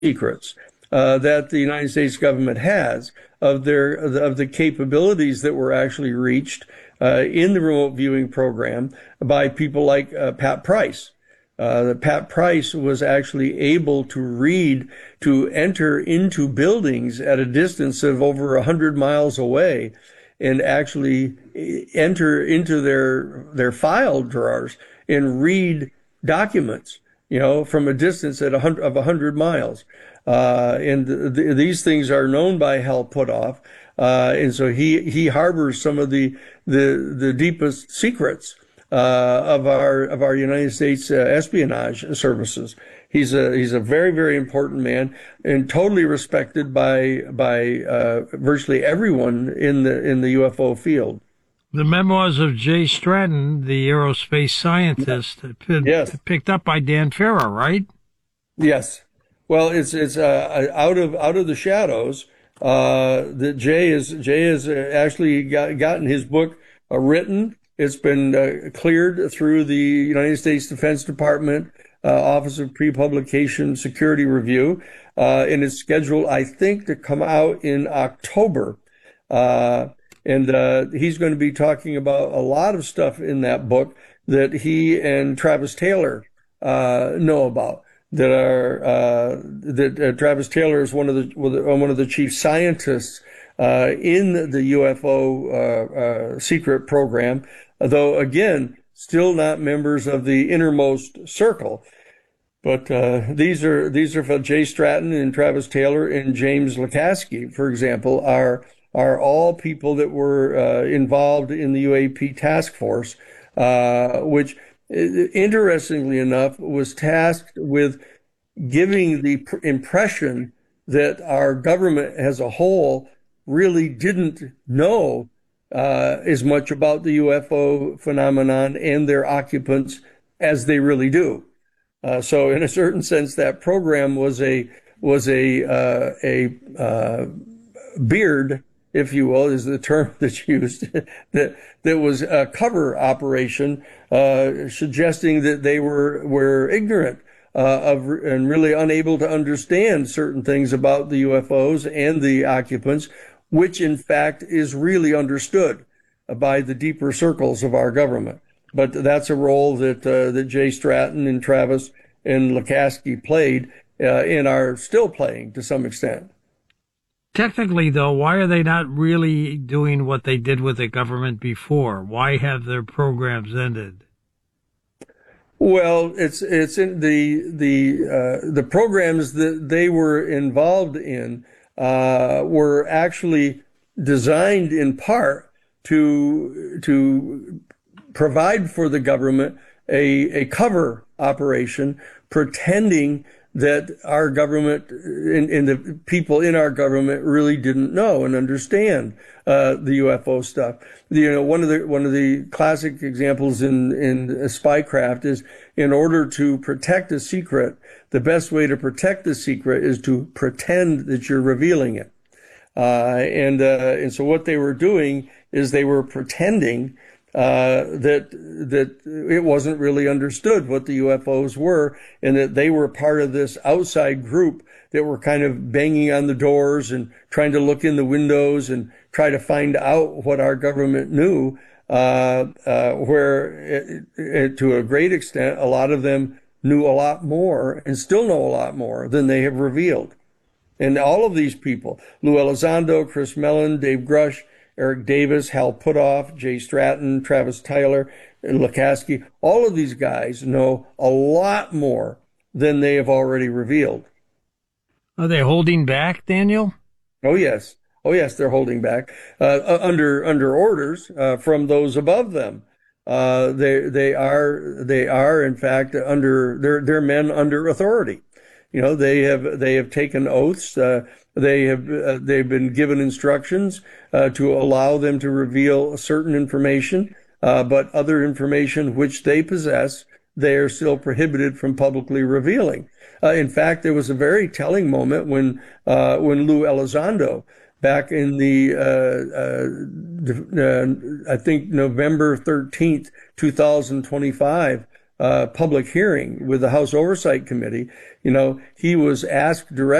secrets that the United States government has of the capabilities that were actually reached in the remote viewing program by people like Pat Price. Pat Price was actually able to enter into buildings at a distance of over 100 miles away and actually enter into their file drawers and read documents, from a distance of 100 miles. These things are known by Hal Puthoff. And so he harbors some of the deepest secrets of our United States espionage services. He's a very, very important man and totally respected by virtually everyone in the UFO field. The memoirs of Jay Stratton, the aerospace scientist, yes, picked up by Dan Farah, right? Yes. Well, it's out of the shadows that Jay has actually gotten his book written. It's been cleared through the United States Defense Department Office of Pre-Publication Security Review, and it's scheduled, I think, to come out in October. And he's going to be talking about a lot of stuff in that book that he and Travis Taylor know about. That Travis Taylor is one of the chief scientists in the UFO secret program, though again still not members of the innermost circle. But these are for Jay Stratton and Travis Taylor and James Lukaski, for example, are all people that were involved in the UAP task force, which, interestingly enough, was tasked with giving the impression that our government as a whole really didn't know as much about the UFO phenomenon and their occupants as they really do. So, in a certain sense, that program was a beard, if you will, is the term that's used, that was a cover operation, suggesting that they were ignorant and really unable to understand certain things about the UFOs and the occupants, which in fact is really understood by the deeper circles of our government. But that's a role that Jay Stratton and Travis and Lukaski played and are still playing to some extent. Technically, though, why are they not really doing what they did with the government before? Why have their programs ended? Well, it's in the programs that they were involved in were actually designed in part to provide for the government a cover operation, pretending that our government and the people in our government really didn't know and understand the UFO stuff. One of the classic examples in spycraft is, in order to protect a secret, the best way to protect the secret is to pretend that you're revealing it. And so what they were doing is they were pretending that it wasn't really understood what the UFOs were, and that they were part of this outside group that were kind of banging on the doors and trying to look in the windows and try to find out what our government knew, where to a great extent, a lot of them knew a lot more and still know a lot more than they have revealed. And all of these people, Lou Elizondo, Chris Mellon, Dave Grush, Eric Davis, Hal Puthoff, Jay Stratton, Travis Tyler, and Lukaski, all of these guys know a lot more than they have already revealed. Are they holding back, Daniel? Oh, yes. Oh, yes, they're holding back under orders from those above them. They are in fact they're men under authority. They have taken oaths. They've been given instructions to allow them to reveal certain information, but other information which they possess, they are still prohibited from publicly revealing. In fact, there was a very telling moment when Lou Elizondo, back in the I think November 13th, 2025, public hearing with the House Oversight Committee, he was asked directly